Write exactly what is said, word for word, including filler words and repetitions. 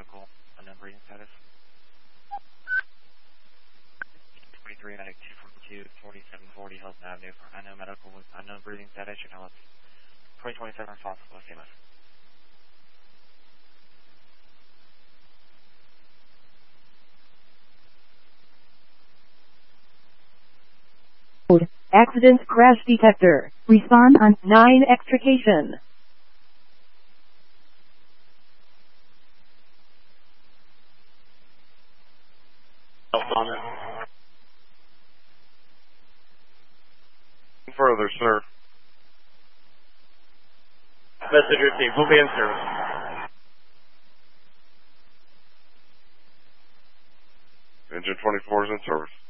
medical, unknown breathing status. twenty-three, medic two forty-two, forty-seven forty, Hilton Avenue for unknown medical with unknown breathing status. Your now it's twenty twenty-seven responsible, C M S. Accident crash detector. Respond on nine extrication. Further, sir. Message received. We'll be in service. Engine twenty-four is in service.